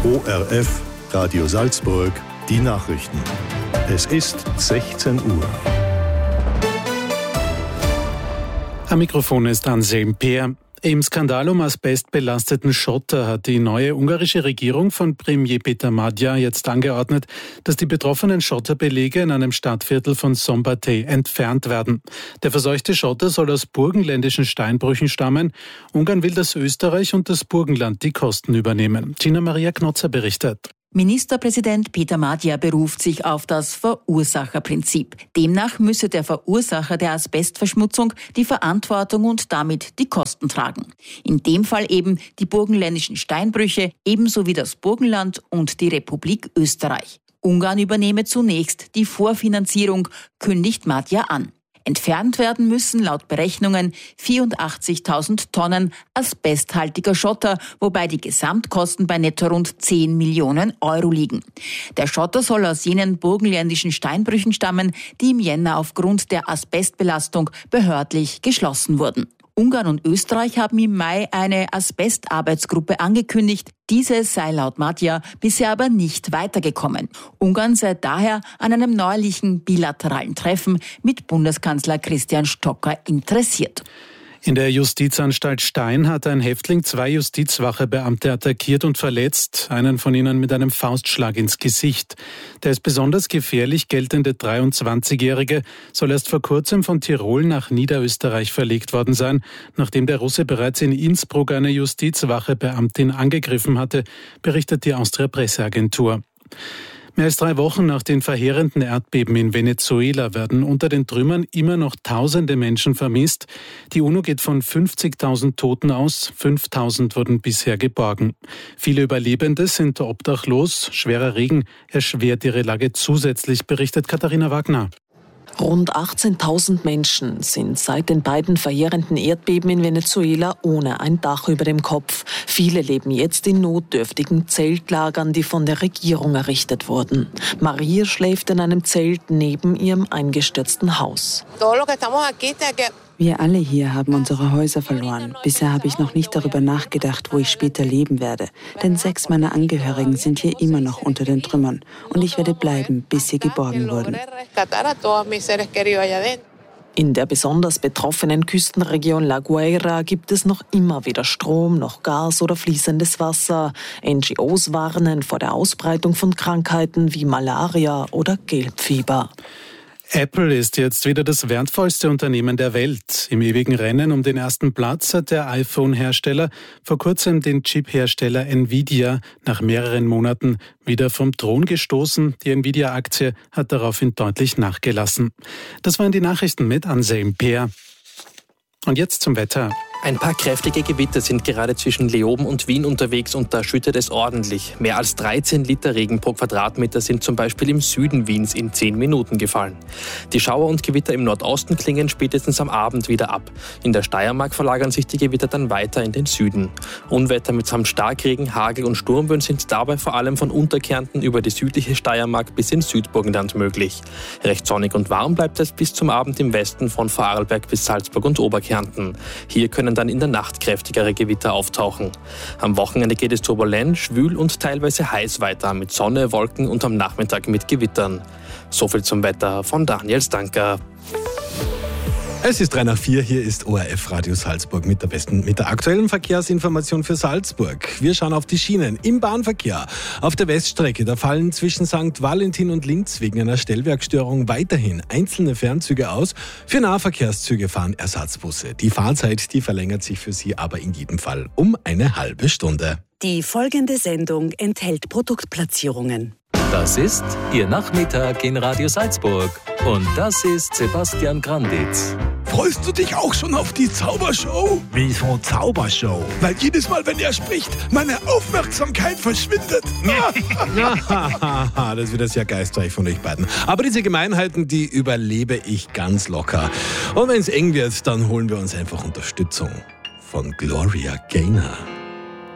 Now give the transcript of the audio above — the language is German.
ORF Radio Salzburg, die Nachrichten. Es ist 16 Uhr. Am Mikrofon ist Anselm Peer. Im Skandal um asbestbelasteten Schotter hat die neue ungarische Regierung von Premier Peter Magyar jetzt angeordnet, dass die betroffenen Schotterbelege in einem Stadtviertel von Szombathely entfernt werden. Der verseuchte Schotter soll aus burgenländischen Steinbrüchen stammen. Ungarn will, dass Österreich und das Burgenland die Kosten übernehmen. Gina Maria Knotzer berichtet. Ministerpräsident Peter Magyar beruft sich auf das Verursacherprinzip. Demnach müsse der Verursacher der Asbestverschmutzung die Verantwortung und damit die Kosten tragen. In dem Fall eben die burgenländischen Steinbrüche, ebenso wie das Burgenland und die Republik Österreich. Ungarn übernehme zunächst die Vorfinanzierung, kündigt Magyar an. Entfernt werden müssen laut Berechnungen 84.000 Tonnen asbesthaltiger Schotter, wobei die Gesamtkosten bei netto rund 10 Millionen Euro liegen. Der Schotter soll aus jenen burgenländischen Steinbrüchen stammen, die im Jänner aufgrund der Asbestbelastung behördlich geschlossen wurden. Ungarn und Österreich haben im Mai eine Asbestarbeitsgruppe angekündigt. Diese sei laut Magyar bisher aber nicht weitergekommen. Ungarn sei daher an einem neuerlichen bilateralen Treffen mit Bundeskanzler Christian Stocker interessiert. In der Justizanstalt Stein hat ein Häftling 2 Justizwachebeamte attackiert und verletzt, einen von ihnen mit einem Faustschlag ins Gesicht. Der als besonders gefährlich geltende 23-Jährige soll erst vor kurzem von Tirol nach Niederösterreich verlegt worden sein, nachdem der Russe bereits in Innsbruck eine Justizwachebeamtin angegriffen hatte, berichtet die Austria-Presseagentur. Mehr als 3 Wochen nach den verheerenden Erdbeben in Venezuela werden unter den Trümmern immer noch tausende Menschen vermisst. Die UNO geht von 50.000 Toten aus, 5.000 wurden bisher geborgen. Viele Überlebende sind obdachlos, schwerer Regen erschwert ihre Lage zusätzlich, berichtet Katharina Wagner. Rund 18.000 Menschen sind seit den beiden verheerenden Erdbeben in Venezuela ohne ein Dach über dem Kopf. Viele leben jetzt in notdürftigen Zeltlagern, die von der Regierung errichtet wurden. Maria schläft in einem Zelt neben ihrem eingestürzten Haus. Wir alle hier haben unsere Häuser verloren. Bisher habe ich noch nicht darüber nachgedacht, wo ich später leben werde. Denn 6 meiner Angehörigen sind hier immer noch unter den Trümmern. Und ich werde bleiben, bis sie geborgen wurden. In der besonders betroffenen Küstenregion La Guaira gibt es noch immer weder Strom, noch Gas oder fließendes Wasser. NGOs warnen vor der Ausbreitung von Krankheiten wie Malaria oder Gelbfieber. Apple ist jetzt wieder das wertvollste Unternehmen der Welt. Im ewigen Rennen um den ersten Platz hat der iPhone-Hersteller vor kurzem den Chip-Hersteller Nvidia nach mehreren Monaten wieder vom Thron gestoßen. Die Nvidia-Aktie hat daraufhin deutlich nachgelassen. Das waren die Nachrichten mit Anselm Peer. Und jetzt zum Wetter. Ein paar kräftige Gewitter sind gerade zwischen Leoben und Wien unterwegs und da schüttet es ordentlich. Mehr als 13 Liter Regen pro Quadratmeter sind zum Beispiel im Süden Wiens in 10 Minuten gefallen. Die Schauer und Gewitter im Nordosten klingen spätestens am Abend wieder ab. In der Steiermark verlagern sich die Gewitter dann weiter in den Süden. Unwetter mitsamt Starkregen, Hagel und Sturmböen sind dabei vor allem von Unterkärnten über die südliche Steiermark bis ins Südburgenland möglich. Recht sonnig und warm bleibt es bis zum Abend im Westen von Vorarlberg bis Salzburg und Oberkärnten. Hier können dann in der Nacht kräftigere Gewitter auftauchen. Am Wochenende geht es turbulent, schwül und teilweise heiß weiter mit Sonne, Wolken und am Nachmittag mit Gewittern. Soviel zum Wetter von Daniel Stanker. Es ist 3:04, hier ist ORF Radio Salzburg mit der aktuellen Verkehrsinformation für Salzburg. Wir schauen auf die Schienen. Im Bahnverkehr auf der Weststrecke, da fallen zwischen St. Valentin und Linz wegen einer Stellwerkstörung weiterhin einzelne Fernzüge aus. Für Nahverkehrszüge fahren Ersatzbusse. Die Fahrzeit, die verlängert sich für Sie aber in jedem Fall um eine halbe Stunde. Die folgende Sendung enthält Produktplatzierungen. Das ist Ihr Nachmittag in Radio Salzburg. Und das ist Sebastian Granditz. Freust du dich auch schon auf die Zaubershow? Wieso Zaubershow? Weil jedes Mal, wenn er spricht, meine Aufmerksamkeit verschwindet. Das wird sehr geistreich von euch beiden. Aber diese Gemeinheiten, die überlebe ich ganz locker. Und wenn es eng wird, dann holen wir uns einfach Unterstützung von Gloria Gaynor.